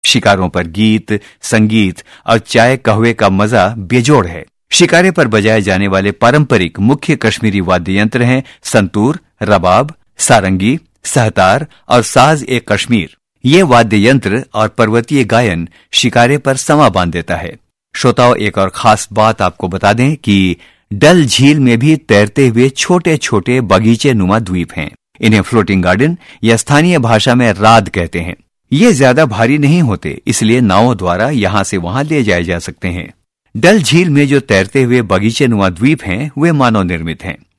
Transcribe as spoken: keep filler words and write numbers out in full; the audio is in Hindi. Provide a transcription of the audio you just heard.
शिकारों पर गीत, संगीत और चाय कहवे का मजा बेजोड़ है। शिकारे पर बजाए जाने वाले पारंपरिक मुख्य कश्मीरी वाद्य यंत्र हैं संतूर, रबाब, सारंगी, सहतार और साज ए कश्मीर। ये वाद्य यंत्र और पर्वतीय गायन शिकारे पर समा बांध देता है। श्रोताओं, एक और खास बात आपको बता दें कि डल झील में भी तैरते हुए छोटे छोटे बगीचे नुमा द्वीप हैं। इन्हें फ्लोटिंग गार्डन या स्थानीय भाषा में राद कहते हैं। ये ज्यादा भारी नहीं होते, इसलिए नावों द्वारा यहां से वहां ले जाए जा सकते हैं। डल झील में जो तैरते हुए बगीचे नुमा द्वीप हैं वे मानव निर्मित हैं।